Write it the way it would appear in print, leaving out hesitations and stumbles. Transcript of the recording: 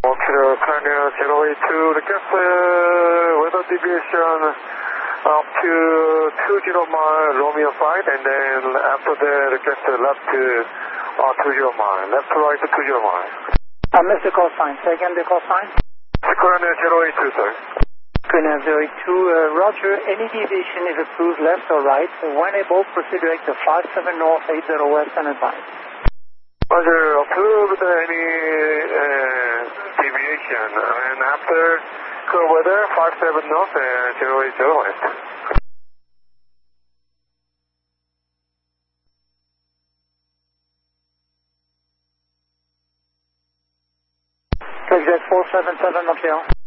Montreal Canyon 082, request weather deviation up to 20 mile Romeo flight, and then after that request left to 20 mile, left to right to 20 mile. I missed the call sign. Say again the call sign. Canyon 082, sir. Canyon 082, Roger, any deviation is approved left or right. When able, proceed direct to 57 North, 80 West, and advise. Roger, approved any deviation, and after cold weather 57 North and 080 West. Exit 477 Montreal.